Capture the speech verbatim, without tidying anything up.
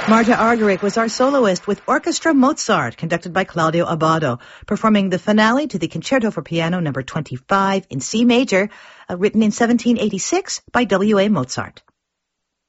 Marta Argerich was our soloist with Orchestra Mozart, conducted by Claudio Abbado, performing the finale to the Concerto for Piano number twenty-five in C major, uh, written in seventeen eighty-six by W A Mozart.